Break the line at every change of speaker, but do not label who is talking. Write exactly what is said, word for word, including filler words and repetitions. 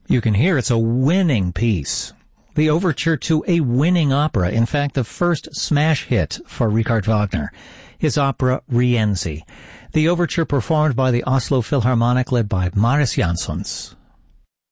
You can hear it's a winning piece. The overture to a winning opera, in fact, the first smash hit for Richard Wagner, his opera Rienzi. The overture performed by the Oslo Philharmonic led by Marius Jansons.